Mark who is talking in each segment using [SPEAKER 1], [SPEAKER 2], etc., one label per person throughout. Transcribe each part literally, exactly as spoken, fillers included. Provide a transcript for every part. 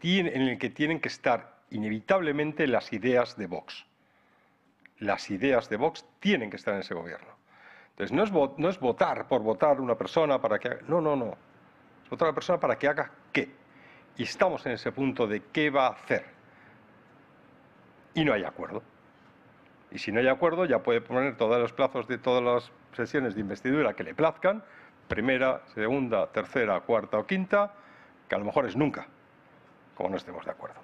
[SPEAKER 1] tiene, en el que tienen que estar inevitablemente las ideas de Vox. Las ideas de Vox tienen que estar en ese gobierno. Entonces, no es, no es votar por votar una persona para que haga... No, no, no. Es votar a una persona para que haga qué. Y estamos en ese punto de qué va a hacer. Y no hay acuerdo. Y si no hay acuerdo, ya puede poner todos los plazos de todas las sesiones de investidura que le plazcan, primera, segunda, tercera, cuarta o quinta, que a lo mejor es nunca, como no estemos de acuerdo.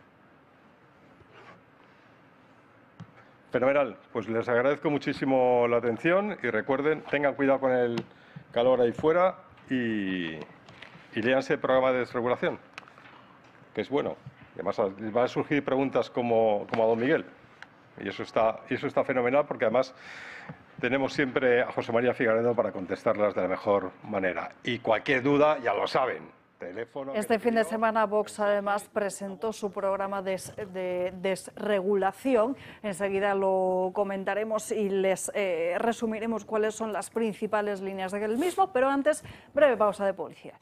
[SPEAKER 1] Fenomenal, pues les agradezco muchísimo la atención y recuerden, tengan cuidado con el calor ahí fuera y, y léanse el programa de desregulación, que es bueno. Además, les van a surgir preguntas como, como a don Miguel. Y eso está, eso está fenomenal porque además tenemos siempre a José María Figaredo para contestarlas de la mejor manera. Y cualquier duda, ya lo saben. Teléfono
[SPEAKER 2] este fin de semana Vox además presentó su programa de, de desregulación. Enseguida lo comentaremos y les eh, resumiremos cuáles son las principales líneas del mismo. Pero antes, breve pausa de publicidad.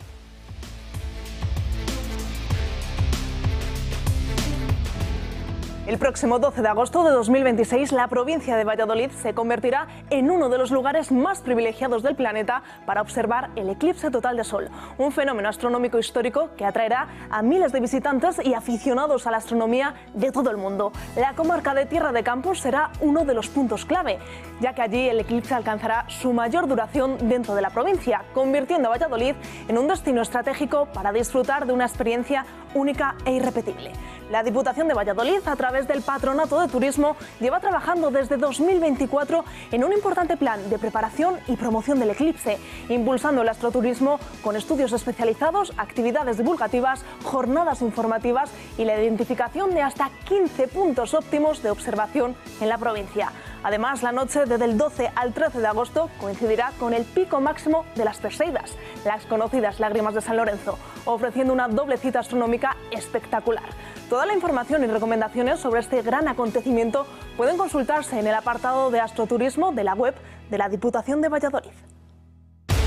[SPEAKER 2] El próximo doce de agosto de dos mil veintiséis, la provincia de Valladolid se convertirá en uno de los lugares más privilegiados del planeta para observar el eclipse total de Sol, un fenómeno astronómico histórico que atraerá a miles de visitantes y aficionados a la astronomía de todo el mundo. La comarca de Tierra de Campos será uno de los puntos clave, ya que allí el eclipse alcanzará su mayor duración dentro de la provincia, convirtiendo a Valladolid en un destino estratégico para disfrutar de una experiencia única e irrepetible. La Diputación de Valladolid, a través del Patronato de Turismo, lleva trabajando desde dos mil veinticuatro en un importante plan de preparación y promoción del eclipse, impulsando el astroturismo con estudios especializados, actividades divulgativas, jornadas informativas y la identificación de hasta quince puntos óptimos de observación en la provincia. Además, la noche desde el doce al trece de agosto coincidirá con el pico máximo de las Perseidas, las conocidas lágrimas de San Lorenzo, ofreciendo una doble cita astronómica espectacular. Toda la información y recomendaciones sobre este gran acontecimiento pueden consultarse en el apartado de astroturismo de la web de la Diputación de Valladolid.